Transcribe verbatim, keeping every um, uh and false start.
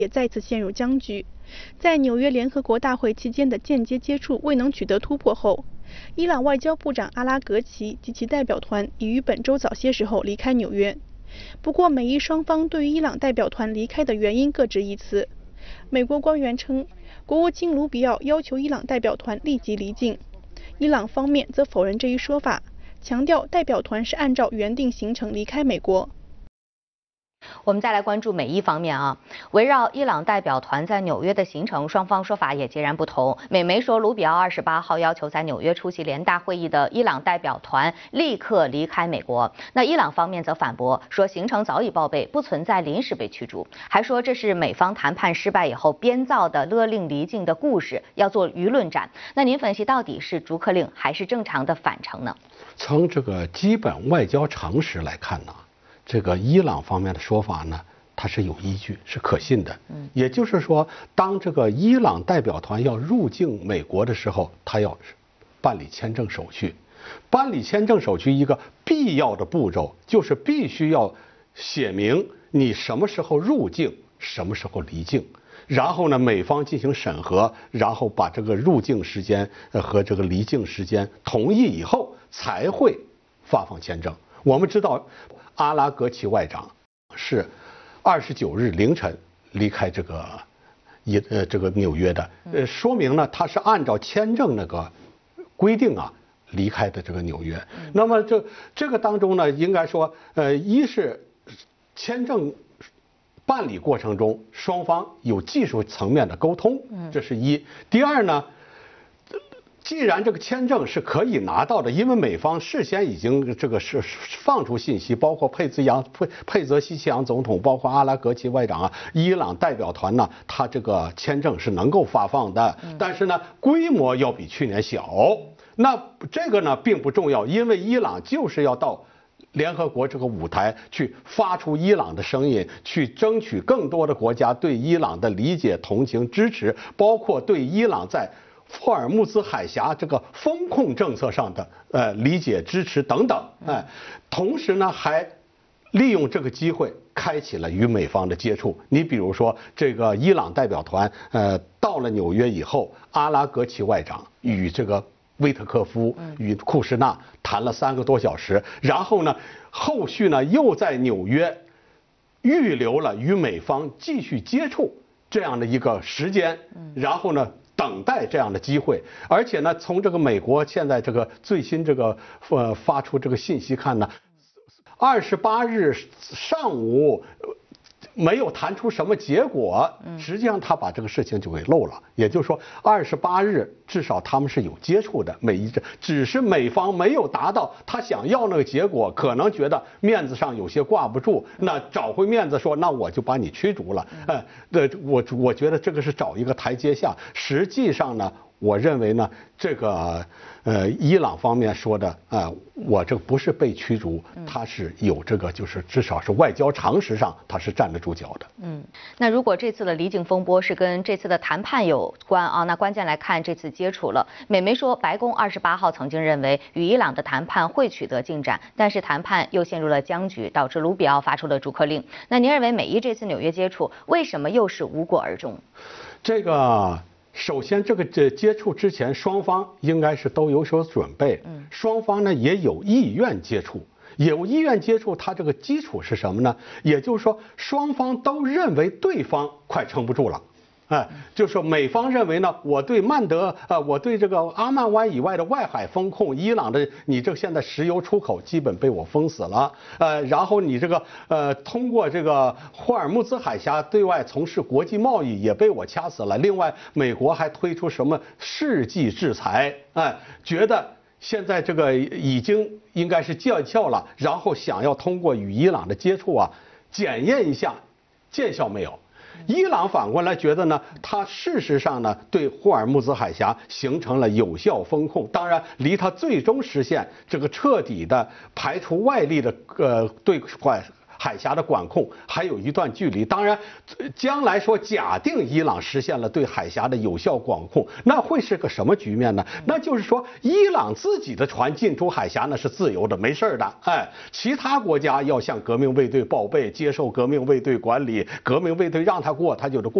也再次陷入僵局。在纽约联合国大会期间的间接接触未能取得突破后，伊朗外交部长阿拉格齐及其代表团已于本周早些时候离开纽约。不过，美伊双方对于伊朗代表团离开的原因各执一词。美国官员称，国务卿卢比奥要求伊朗代表团立即离境，伊朗方面则否认这一说法，强调代表团是按照原定行程离开美国。 我们再来关注美伊方面啊，围绕伊朗代表团在纽约的行程，双方说法也截然不同。美媒说，卢比奥二十八号要求在纽约出席联大会议的伊朗代表团立刻离开美国。那伊朗方面则反驳说，行程早已报备，不存在临时被驱逐，还说这是美方谈判失败以后编造的勒令离境的故事，要做舆论战。那您分析到底是逐客令还是正常的返程呢？ 从这个基本外交常识来看呢，这个伊朗方面的说法呢，它是有依据，是可信的。嗯，也就是说，当这个伊朗代表团要入境美国的时候，他要办理签证手续。办理签证手续一个必要的步骤，就是必须要写明你什么时候入境，什么时候离境。然后呢，美方进行审核，然后把这个入境时间和这个离境时间同意以后，才会发放签证。我们知道，阿拉格齐外长是二十九日凌晨离开这个一呃这个纽约的，呃，说明呢他是按照签证那个规定啊离开的这个纽约。那么这这个当中呢，应该说，呃，一是签证办理过程中双方有技术层面的沟通，这是一。第二呢，既然这个签证是可以拿到的，因为美方事先已经这个是放出信息，包括佩兹扬佩佩泽西奇扬总统，包括阿拉格齐外长啊，伊朗代表团呢，他这个签证是能够发放的，但是呢，规模要比去年小。那这个呢并不重要，因为伊朗就是要到联合国这个舞台去发出伊朗的声音，去争取更多的国家对伊朗的理解、同情、支持，包括对伊朗在霍尔木兹海峡这个风控政策上的呃理解、支持等等，哎，同时呢还利用这个机会开启了与美方的接触。你比如说，这个伊朗代表团呃到了纽约以后，阿拉格齐外长与这个威特科夫与库什纳谈了三个多小时，然后呢，后续呢又在纽约预留了与美方继续接触这样的一个时间，然后呢等待这样的机会。而且呢，从这个美国现在这个最新这个呃发出这个信息看呢，二十八日上午没有谈出什么结果，实际上他把这个事情就给漏了。也就是说，二十八日至少他们是有接触的，美伊只是美方没有达到他想要那个结果，可能觉得面子上有些挂不住，那找回面子说，那我就把你驱逐了。哎，对，我我觉得这个是找一个台阶下。实际上呢，我认为呢，这个呃，伊朗方面说的啊、呃，我这不是被驱逐，他是有这个，就是至少是外交常识上他是站得住脚的。 嗯，那如果这次的离境风波是跟这次的谈判有关啊，那关键来看这次接触了。美媒说，白宫二十八号曾经认为与伊朗的谈判会取得进展，但是谈判又陷入了僵局，导致卢比奥发出了逐客令。那您认为美伊这次纽约接触为什么又是无果而终？ 这个。首先，这个这接触之前，双方应该是都有所准备，双方呢也有意愿接触，有意愿接触，它这个基础是什么呢？也就是说，双方都认为对方快撑不住了。哎，就是说美方认为呢，我对曼德呃，我对这个阿曼湾以外的外海风控，伊朗的你这现在石油出口基本被我封死了，呃，然后你这个呃通过这个霍尔木兹海峡对外从事国际贸易也被我掐死了。另外，美国还推出什么世纪制裁，哎，觉得现在这个已经应该是见效了，然后想要通过与伊朗的接触啊，检验一下见效没有。伊朗反过来觉得呢，它事实上呢对霍尔木兹海峡形成了有效风控，当然离它最终实现这个彻底的排除外力的呃对外海峡的管控还有一段距离。当然，将来说假定伊朗实现了对海峡的有效管控，那会是个什么局面呢？那就是说，伊朗自己的船进出海峡那是自由的，没事的。哎，其他国家要向革命卫队报备，接受革命卫队管理，革命卫队让他过，他就是过。